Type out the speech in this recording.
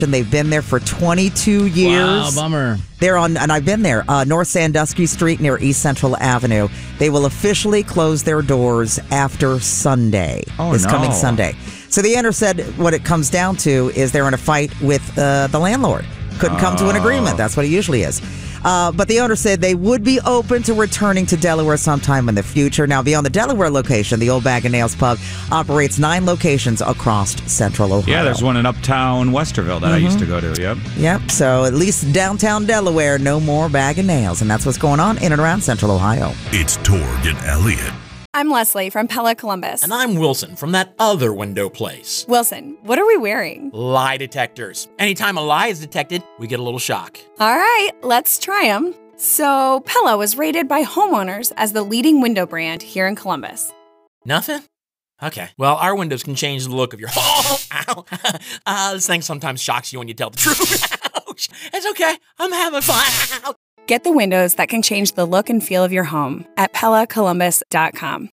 and they've been there for 22 years. Wow, bummer. They're on, and I've been there, North Sandusky Street near East Central Avenue. They will officially close their doors after Sunday. This coming Sunday. So the owner said what it comes down to is they're in a fight with the landlord. Couldn't come to an agreement. That's what it usually is. But the owner said they would be open to returning to Delaware sometime in the future. Now, beyond the Delaware location, the Old Bag of Nails Pub operates 9 locations across Central Ohio. Yeah, there's one in Uptown Westerville that I used to go to. Yep. Yep. So at least downtown Delaware, no more Bag of Nails. And that's what's going on in and around Central Ohio. It's Torg and Elliott. I'm Leslie from Pella Columbus. And I'm Wilson from that other window place. Wilson, what are we wearing? Lie detectors. Anytime a lie is detected, we get a little shock. All right, let's try them. So, Pella was rated by homeowners as the leading window brand here in Columbus. Nothing? Okay. Well, our windows can change the look of your home. Ow. This thing sometimes shocks you when you tell the truth. Ouch. It's okay. I'm having fun. Get the windows that can change the look and feel of your home at PellaColumbus.com.